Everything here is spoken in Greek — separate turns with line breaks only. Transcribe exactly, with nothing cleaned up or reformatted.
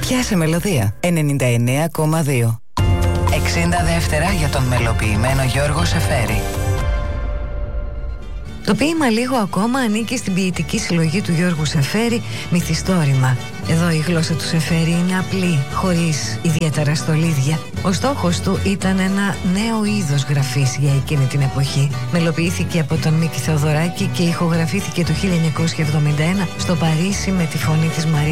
Πιάσε μελωδία ενενήντα εννέα κόμμα δύο. εξήντα δεύτερα για τον μελοποιημένο Γιώργο Σεφέρη.
Το ποίημα «Λίγο ακόμα» ανήκει στην ποιητική συλλογή του Γιώργου Σεφέρη, Μυθιστόρημα. Εδώ η γλώσσα του Σεφέρη είναι απλή, χωρίς ιδιαίτερα στολίδια. Ο στόχος του ήταν ένα νέο είδος γραφής για εκείνη την εποχή. Μελοποιήθηκε από τον Μίκη Θεοδωράκη και ηχογραφήθηκε το χίλια εννιακόσια εβδομήντα ένα στο Παρίσι με τη φωνή της Μαρίας